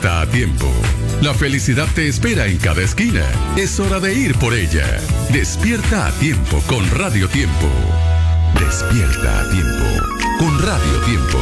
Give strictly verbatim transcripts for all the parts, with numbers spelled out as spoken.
A tiempo. La felicidad te espera en cada esquina. Es hora de ir por ella. Despierta a tiempo con Radio Tiempo. Despierta a tiempo con Radio Tiempo.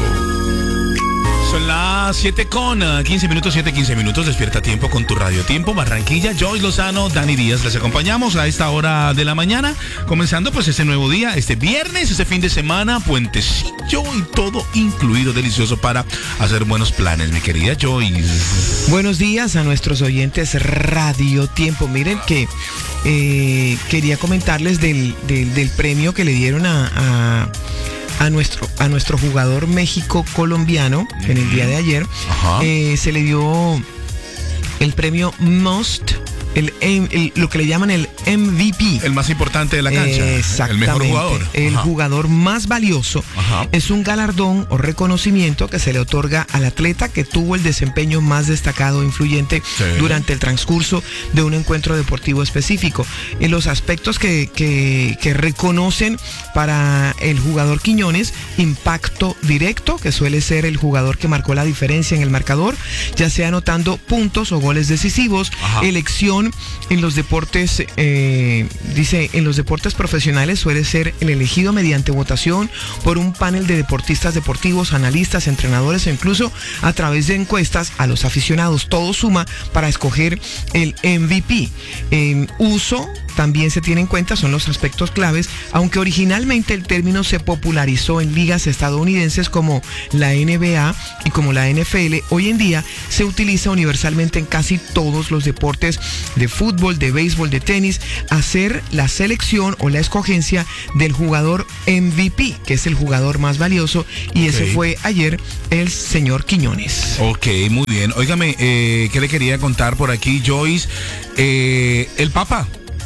Son las siete con quince minutos, siete quince minutos. Despierta a tiempo con tu Radio Tiempo. Barranquilla, Joyce Lozano, Dani Díaz. Les acompañamos a esta hora de la mañana. Comenzando pues este nuevo día, este viernes, este fin de semana, puentecillo y todo incluido, delicioso para hacer buenos planes, mi querida Joyce. Buenos días a nuestros oyentes Radio Tiempo. Miren que eh, quería comentarles del, del, del premio que le dieron a... a A nuestro, a nuestro jugador México-colombiano, en el día de ayer, eh, se le dio el premio Most, el, el, lo que le llaman el M V P. El más importante de la cancha. Eh, exactamente. El mejor jugador. El Ajá. jugador más valioso. Ajá. Es un galardón o reconocimiento que se le otorga al atleta que tuvo el desempeño más destacado e influyente sí. durante el transcurso de un encuentro deportivo específico. En los aspectos que, que, que reconocen para el jugador Quiñones: impacto directo, que suele ser el jugador que marcó la diferencia en el marcador, ya sea anotando puntos o goles decisivos. Ajá. Elección en los deportes, eh, dice, en los deportes profesionales suele ser el elegido mediante votación por un panel de deportistas deportivos, analistas, entrenadores e incluso a través de encuestas a los aficionados. Todo suma para escoger el M V P. En uso también se tiene en cuenta son los aspectos claves, aunque originalmente el término se popularizó en ligas estadounidenses como la N B A y como la N F L. Hoy en día se utiliza universalmente en casi todos los deportes de fútbol, de béisbol, de tenis, hacer la selección o la escogencia del jugador M V P, que es el jugador más valioso, y okay. ese fue ayer el señor Quiñones. Ok, muy bien. Óigame, eh, ¿qué le quería contar por aquí, Joyce? Eh, el Papa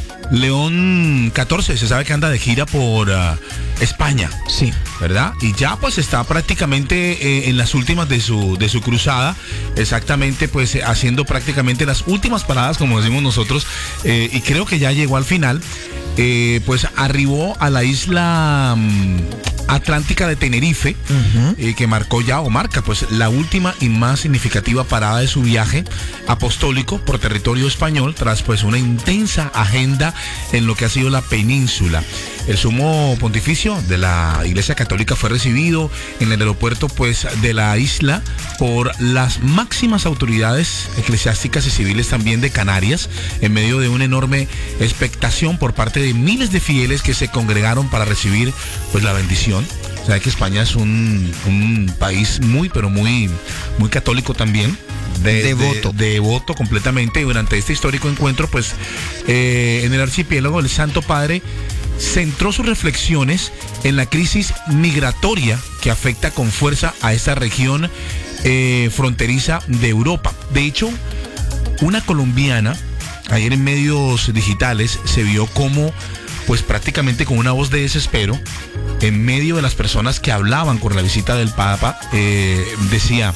León catorce, se sabe que anda de gira por uh, España. Sí. ¿Verdad? Y ya pues está prácticamente eh, en las últimas de su, de su cruzada, exactamente pues haciendo prácticamente las últimas paradas, como decimos nosotros, eh, y creo que ya llegó al final. Eh, pues arribó a la isla um, Atlántica de Tenerife, uh-huh. eh, que marcó ya o marca pues la última y más significativa parada de su viaje apostólico por territorio español, tras pues una intensa agenda en lo que ha sido la península. El sumo pontificio de la Iglesia Católica fue recibido en el aeropuerto pues de la isla por las máximas autoridades eclesiásticas y civiles también de Canarias, en medio de una enorme expectación por parte de miles de fieles que se congregaron para recibir pues la bendición. O sea que España es un, un país muy pero muy, muy católico también. De, devoto. De, devoto completamente. Y durante este histórico encuentro pues eh, en el archipiélago el Santo Padre centró sus reflexiones en la crisis migratoria que afecta con fuerza a esta región eh, fronteriza de Europa. De hecho, una colombiana ayer en medios digitales se vio como pues prácticamente con una voz de desespero en medio de las personas que hablaban con la visita del Papa, eh, decía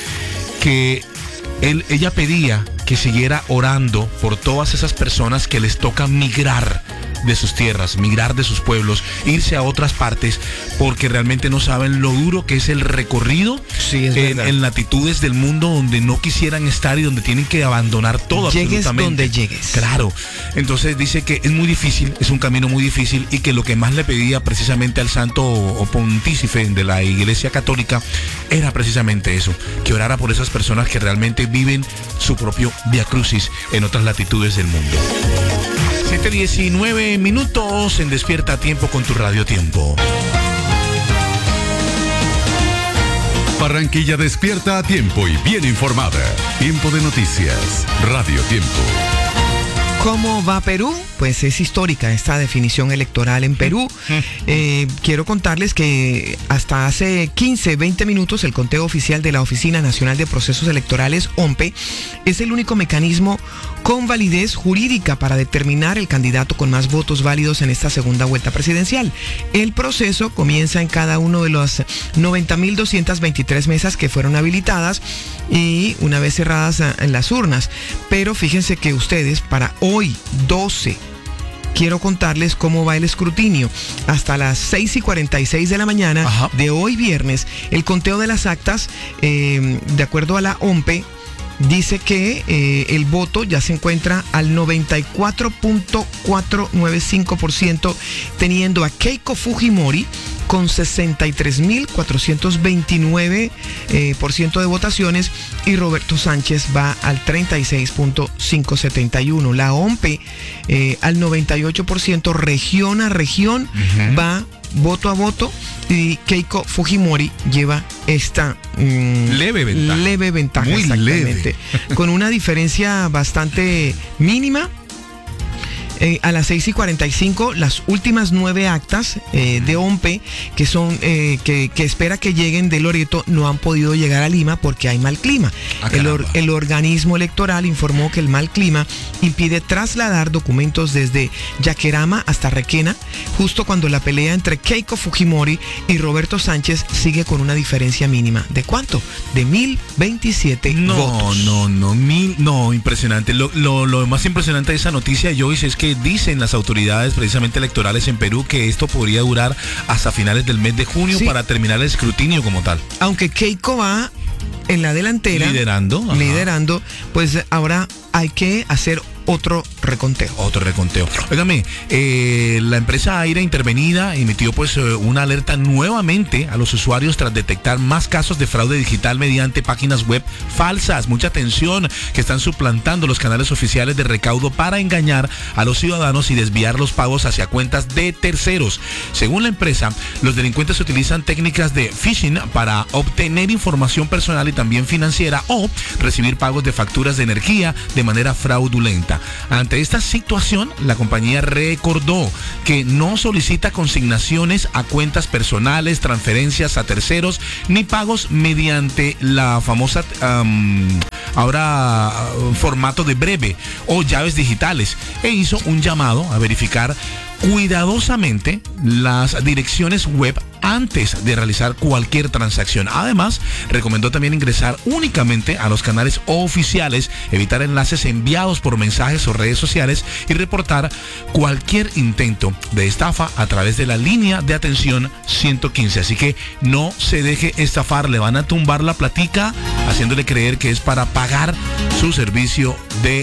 que él, ella pedía que siguiera orando por todas esas personas que les toca migrar de sus tierras, migrar de sus pueblos, irse a otras partes, porque realmente no saben lo duro que es el recorrido sí, es en, en latitudes del mundo donde no quisieran estar y donde tienen que abandonar todo. Llegues donde llegues. Claro. Entonces dice que es muy difícil, es un camino muy difícil, y que lo que más le pedía precisamente al santo o pontífice de la Iglesia Católica era precisamente eso, que orara por esas personas que realmente viven su propio Via Crucis en otras latitudes del mundo. siete diecinueve minutos en Despierta a Tiempo con tu Radio Tiempo. Barranquilla despierta a tiempo y bien informada. Tiempo de noticias. Radio Tiempo. ¿Cómo va Perú? Pues es histórica esta definición electoral en Perú. Eh, quiero contarles que hasta hace quince, veinte minutos el conteo oficial de la Oficina Nacional de Procesos Electorales, O M P E, es el único mecanismo con validez jurídica para determinar el candidato con más votos válidos en esta segunda vuelta presidencial. El proceso comienza en cada uno de las noventa mil doscientas veintitrés mesas que fueron habilitadas y una vez cerradas en las urnas. Pero fíjense que ustedes, para hoy, doce, quiero contarles cómo va el escrutinio. Hasta las seis y cuarenta y seis de la mañana Ajá. de hoy viernes, el conteo de las actas, eh, de acuerdo a la O M P E, dice que eh, el voto ya se encuentra al noventa y cuatro punto cuatrocientos noventa y cinco por ciento, teniendo a Keiko Fujimori con sesenta y tres mil cuatrocientos veintinueve eh, por ciento de votaciones, y Roberto Sánchez va al treinta y seis punto quinientos setenta y uno. La O M P eh, al noventa y ocho por ciento, región a región, uh-huh. va voto a voto, y Keiko Fujimori lleva esta mmm, leve ventaja. Leve ventaja, muy exactamente. Leve. Con una diferencia bastante mínima. Eh, a las seis y cuarenta y cinco, las últimas nueve actas eh, de O M P que son eh, que, que espera que lleguen de Loreto no han podido llegar a Lima porque hay mal clima. Ah, el, or, el organismo electoral informó que el mal clima impide trasladar documentos desde Yaquerama hasta Requena, justo cuando la pelea entre Keiko Fujimori y Roberto Sánchez sigue con una diferencia mínima. ¿De cuánto? De mil veintisiete no, votos. No, no, no, mil, no, impresionante. Lo, lo, lo más impresionante de esa noticia, Joyce, es que dicen las autoridades precisamente electorales en Perú que esto podría durar hasta finales del mes de junio, sí, para terminar el escrutinio como tal. Aunque Keiko va en la delantera, liderando, ajá. liderando, pues ahora hay que hacer otro reconteo. Otro reconteo. Óigame, eh, la empresa Aira intervenida emitió pues una alerta nuevamente a los usuarios tras detectar más casos de fraude digital mediante páginas web falsas. Mucha atención, que están suplantando los canales oficiales de recaudo para engañar a los ciudadanos y desviar los pagos hacia cuentas de terceros. Según la empresa, los delincuentes utilizan técnicas de phishing para obtener información personal y también financiera, o recibir pagos de facturas de energía de manera fraudulenta. Ante esta situación, la compañía recordó que no solicita consignaciones a cuentas personales, transferencias a terceros, ni pagos mediante la famosa um, ahora uh, formato de breve o llaves digitales, e hizo un llamado a verificar cuidadosamente las direcciones web antes de realizar cualquier transacción. Además, recomendó también ingresar únicamente a los canales oficiales, evitar enlaces enviados por mensajes o redes sociales y reportar cualquier intento de estafa a través de la línea de atención ciento quince. Así que no se deje estafar, le van a tumbar la platica haciéndole creer que es para pagar su servicio de